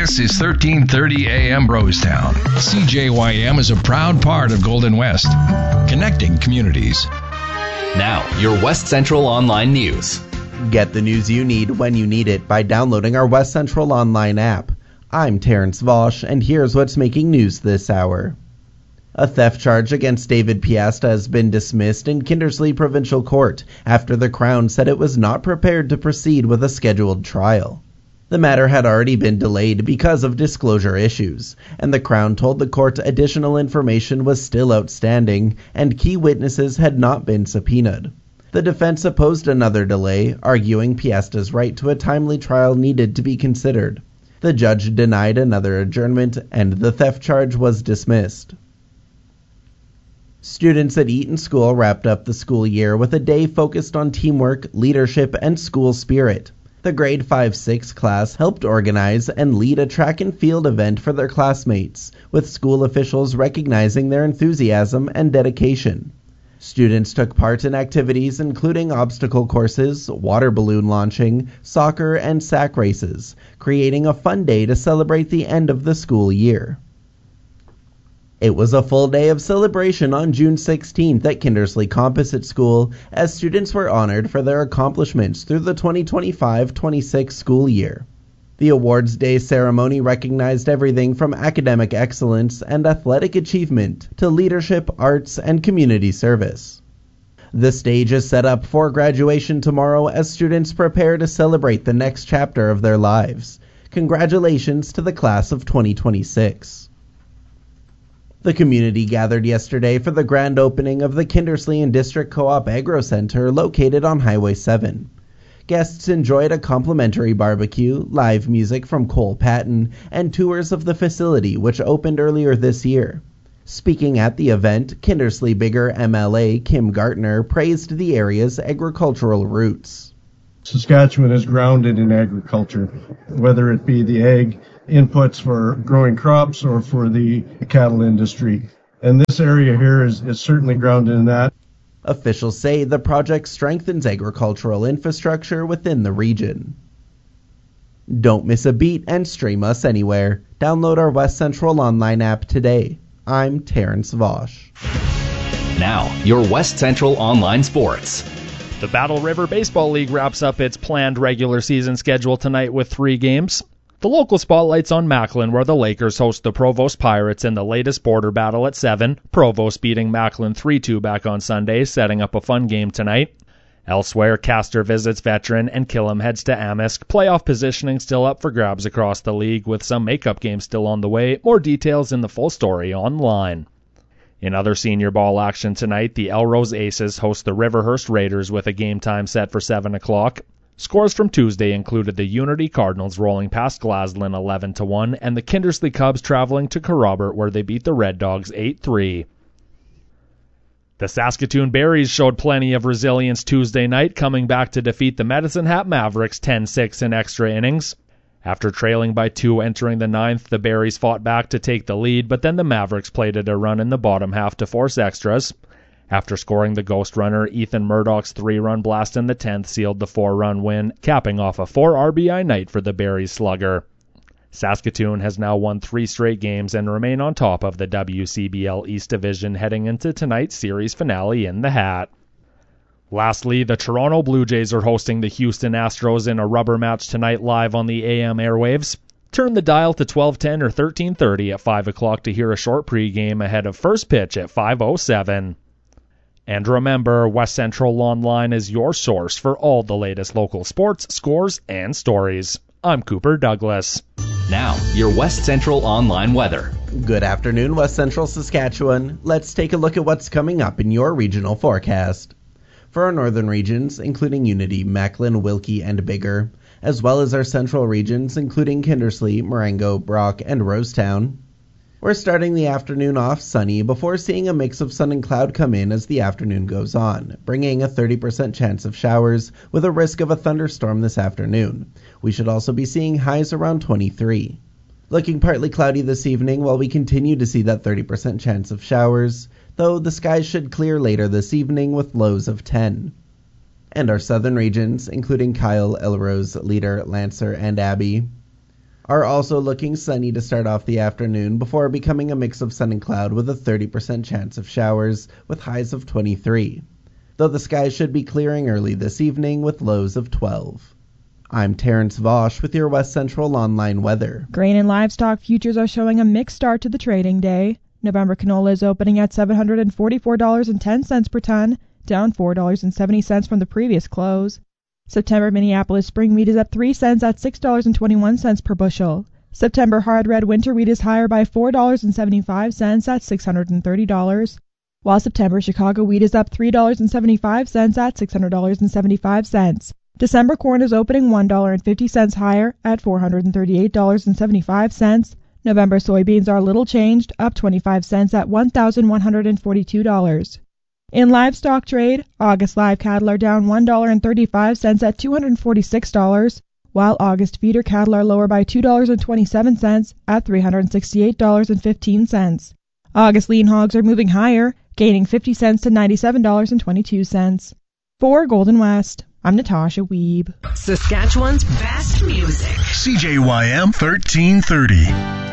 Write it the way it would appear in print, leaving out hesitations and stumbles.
This is 1330 AM Rosetown. CJYM is a proud part of Golden West, connecting communities. Now, your West Central Online News. Get the news you need when you need it by downloading our West Central Online app. I'm Terrence Vosch, and here's what's making news this hour. A theft charge against David Piasta has been dismissed in Kindersley Provincial Court after the Crown said it was not prepared to proceed with a scheduled trial. The matter had already been delayed because of disclosure issues, and the Crown told the court additional information was still outstanding and key witnesses had not been subpoenaed. The defense opposed another delay, arguing Piasta's right to a timely trial needed to be considered. The judge denied another adjournment, and the theft charge was dismissed. Students at Eaton School wrapped up the school year with a day focused on teamwork, leadership, and school spirit. The grade 5-6 class helped organize and lead a track and field event for their classmates, with school officials recognizing their enthusiasm and dedication. Students took part in activities including obstacle courses, water balloon launching, soccer, and sack races, creating a fun day to celebrate the end of the school year. It was a full day of celebration on June 16th at Kindersley Composite School as students were honored for their accomplishments through the 2025-26 school year. The Awards Day ceremony recognized everything from academic excellence and athletic achievement to leadership, arts, and community service. The stage is set up for graduation tomorrow as students prepare to celebrate the next chapter of their lives. Congratulations to the class of 2026. The community gathered yesterday for the grand opening of the Kindersley and District Co-op Agro Center located on Highway 7. Guests enjoyed a complimentary barbecue, live music from Cole Patton, and tours of the facility which opened earlier this year. Speaking at the event, Kindersley Bigger MLA Kim Gartner praised the area's agricultural roots. Saskatchewan is grounded in agriculture, whether it be the ag inputs for growing crops or for the cattle industry. And this area here is certainly grounded in that. Officials say the project strengthens agricultural infrastructure within the region. Don't miss a beat and stream us anywhere. Download our West Central Online app today. I'm Terrence Vosch. Now, your West Central Online Sports. The Battle River Baseball League wraps up its planned regular season schedule tonight with 3 games. The local spotlight's on Macklin, where the Lakers host the Provost Pirates in the latest border battle at 7. Provost beating Macklin 3-2 back on Sunday, setting up a fun game tonight. Elsewhere, Castor visits Veteran and Killam heads to Amisk. Playoff positioning still up for grabs across the league, with some makeup games still on the way. More details in the full story online. In other senior ball action tonight, the Elrose Aces host the Riverhurst Raiders with a game time set for 7 o'clock. Scores from Tuesday included the Unity Cardinals rolling past Glaslyn 11-1 and the Kindersley Cubs traveling to Kerrobert where they beat the Red Dogs 8-3. The Saskatoon Berries showed plenty of resilience Tuesday night, coming back to defeat the Medicine Hat Mavericks 10-6 in extra innings. After trailing by 2 entering the 9th, the Berries fought back to take the lead, but then the Mavericks played it a run in the bottom half to force extras. After scoring the ghost runner, Ethan Murdoch's 3-run blast in the 10th sealed the 4-run win, capping off a 4 RBI night for the Berries slugger. Saskatoon has now won 3 straight games and remain on top of the WCBL East Division heading into tonight's series finale in the Hat. Lastly, the Toronto Blue Jays are hosting the Houston Astros in a rubber match tonight live on the AM airwaves. Turn the dial to 1210 or 1330 at 5 o'clock to hear a short pregame ahead of first pitch at 5:07. And remember, West Central Online is your source for all the latest local sports, scores, and stories. I'm Cooper Douglas. Now, your West Central Online weather. Good afternoon, West Central Saskatchewan. Let's take a look at what's coming up in your regional forecast. For our northern regions, including Unity, Macklin, Wilkie, and Bigger, as well as our central regions, including Kindersley, Marengo, Brock, and Rosetown, we're starting the afternoon off sunny before seeing a mix of sun and cloud come in as the afternoon goes on, bringing a 30% chance of showers with a risk of a thunderstorm this afternoon. We should also be seeing highs around 23. Looking partly cloudy this evening while we continue to see that 30% chance of showers, though the skies should clear later this evening with lows of 10. And our southern regions, including Kyle, Elrose, Leader, Lancer, and Abbey, are also looking sunny to start off the afternoon before becoming a mix of sun and cloud with a 30% chance of showers with highs of 23. Though the skies should be clearing early this evening with lows of 12. I'm Terrence Vosch with your West Central Online weather. Grain and livestock futures are showing a mixed start to the trading day. November canola is opening at $744.10 per ton, down $4.70 from the previous close. September Minneapolis spring wheat is up 3 cents at $6.21 per bushel. September hard red winter wheat is higher by $4.75 at $630, while September Chicago wheat is up $3.75 at $600.75. December corn is opening $1.50 higher at $438.75. November soybeans are little changed, up 25 cents at $1,142. In livestock trade, August live cattle are down $1.35 at $246, while August feeder cattle are lower by $2.27 at $368.15. August lean hogs are moving higher, gaining 50 cents to $97.22. For Golden West, I'm Natasha Wiebe. Saskatchewan's best music. CJYM 1330.